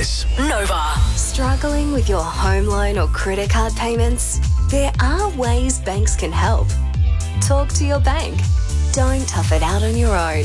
this. Nova. Struggling with your home loan or credit card payments? There are ways banks can help. Talk to your bank. Don't tough it out on your own.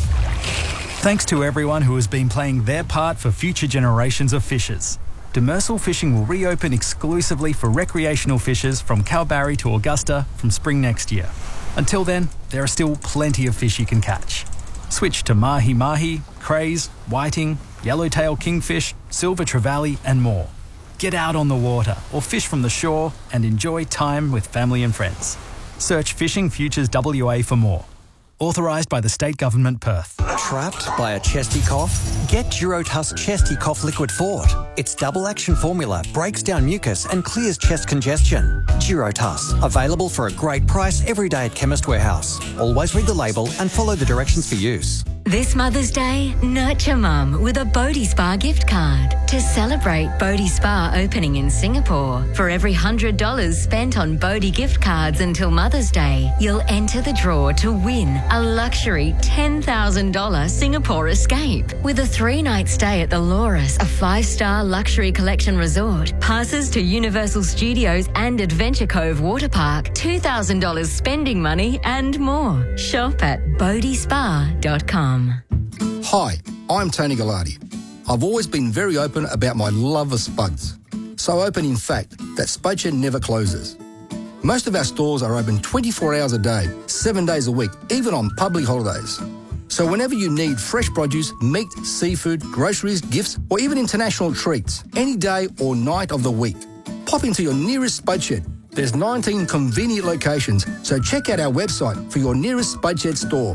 Thanks to everyone who has been playing their part for future generations of fishers. Demersal Fishing will reopen exclusively for recreational fishers from Kalbarri to Augusta from spring next year. Until then, there are still plenty of fish you can catch. Switch to mahi-mahi, crays, whiting, yellowtail kingfish, silver trevally and more. Get out on the water or fish from the shore and enjoy time with family and friends. Search Fishing Futures WA for more. Authorised by the State Government, Perth. Trapped by a chesty cough? Get Durotuss Chesty Cough Liquid Fort. Its double-action formula breaks down mucus and clears chest congestion. Durotuss, available for a great price every day at Chemist Warehouse. Always read the label and follow the directions for use. This Mother's Day, nurture Mum with a Bodhi Spa gift card. To celebrate Bodhi Spa opening in Singapore, for every $100 spent on Bodhi gift cards until Mother's Day, you'll enter the draw to win a luxury $10,000 Singapore escape. With a 3-night stay at the Loris, a 5-star luxury collection resort, passes to Universal Studios and Adventure Cove Water Park, $2,000 spending money and more. Shop at bodhispa.com. Hi, I'm Tony Gallardi. I've always been very open about my love of spuds. So open, in fact, that Spudshed never closes. Most of our stores are open 24 hours a day, 7 days a week, even on public holidays. So whenever you need fresh produce, meat, seafood, groceries, gifts, or even international treats, any day or night of the week, pop into your nearest Spudshed. There's 19 convenient locations, so check out our website for your nearest Spudshed store.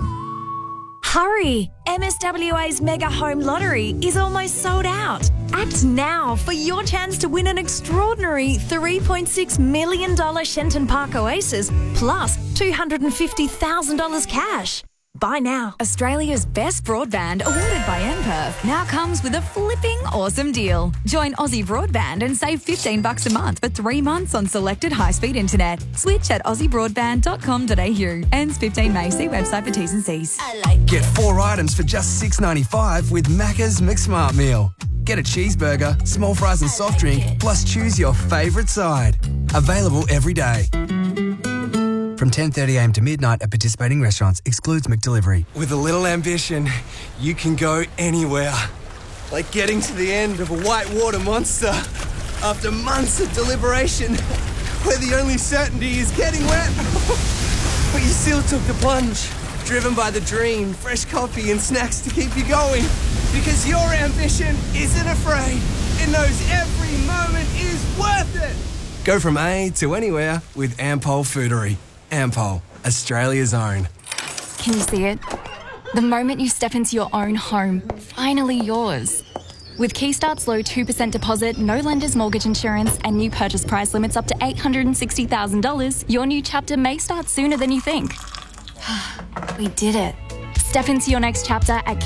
Hurry! MSWA's Mega Home Lottery is almost sold out. Act now for your chance to win an extraordinary $3.6 million Shenton Park Oasis plus $250,000 cash. Buy now. Australia's best broadband, awarded by MPerth, now comes with a flipping awesome deal. Join Aussie Broadband and save $15 a month for 3 months on selected high-speed internet. Switch at aussiebroadband.com.au. Ends 15 May. See website for T's and C's. Get 4 items for just $6.95 with Macca's McSmart Meal. Get a cheeseburger, small fries and soft drink, plus choose your favourite side. Available every day. From 10:30am to midnight at participating restaurants. Excludes McDelivery. With a little ambition, you can go anywhere. Like getting to the end of a whitewater monster after months of deliberation, where the only certainty is getting wet. But you still took the plunge, driven by the dream, fresh coffee and snacks to keep you going. Because your ambition isn't afraid. It knows every moment is worth it. Go from A to anywhere with Ampol Foodery. Ampol, Australia's own. Can you see it? The moment you step into your own home, finally yours. With Keystart's low 2% deposit, no lender's mortgage insurance, and new purchase price limits up to $860,000, your new chapter may start sooner than you think. We did it. Step into your next chapter at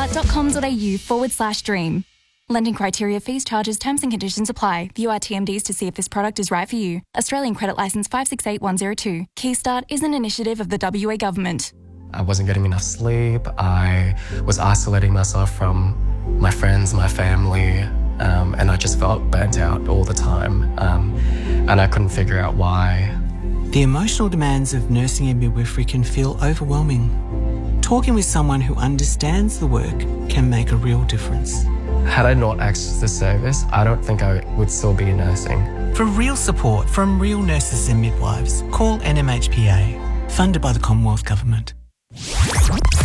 keystart.com.au/dream. Lending criteria, fees, charges, terms and conditions apply. View our TMDs to see if this product is right for you. Australian Credit Licence 568102. Keystart is an initiative of the WA Government. I wasn't getting enough sleep. I was isolating myself from my friends, my family, and I just felt burnt out all the time. And I couldn't figure out why. The emotional demands of nursing and midwifery can feel overwhelming. Talking with someone who understands the work can make a real difference. Had I not accessed the service, I don't think I would still be nursing. For real support from real nurses and midwives, call NMHPA, funded by the Commonwealth Government.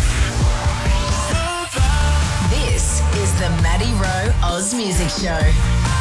This is the Maddie Rowe Oz Music Show.